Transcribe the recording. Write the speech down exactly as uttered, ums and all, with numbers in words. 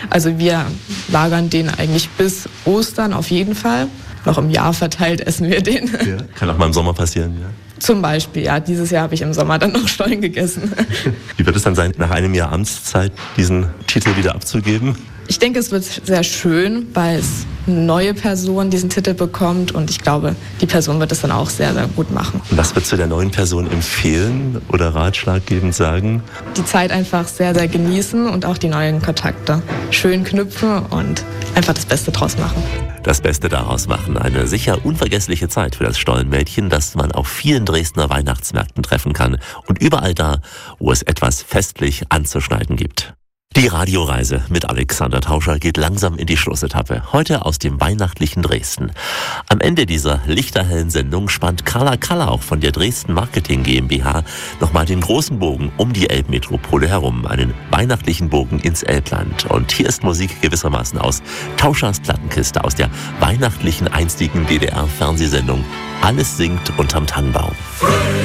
Also wir lagern den eigentlich bis Ostern auf jeden Fall. Noch im Jahr verteilt essen wir den. Ja, kann auch mal im Sommer passieren, ja. Zum Beispiel, ja. Dieses Jahr habe ich im Sommer dann noch Stollen gegessen. Wie wird es dann sein, nach einem Jahr Amtszeit diesen Titel wieder abzugeben? Ich denke, es wird sehr schön, weil es eine neue Person diesen Titel bekommt und ich glaube, die Person wird es dann auch sehr, sehr gut machen. Und was würdest du der neuen Person empfehlen oder ratschlaggebend sagen? Die Zeit einfach sehr, sehr genießen und auch die neuen Kontakte schön knüpfen und einfach das Beste draus machen. Das Beste daraus machen. Eine sicher unvergessliche Zeit für das Stollenmädchen, das man auf vielen Dresdner Weihnachtsmärkten treffen kann und überall da, wo es etwas festlich anzuschneiden gibt. Die Radioreise mit Alexander Tauscher geht langsam in die Schlussetappe. Heute aus dem weihnachtlichen Dresden. Am Ende dieser lichterhellen Sendung spannt Carla Kallauch von der Dresden Marketing GmbH nochmal den großen Bogen um die Elbmetropole herum. Einen weihnachtlichen Bogen ins Elbland. Und hier ist Musik gewissermaßen aus Tauschers Plattenkiste, aus der weihnachtlichen einstigen D D R-Fernsehsendung Alles singt unterm Tannenbaum.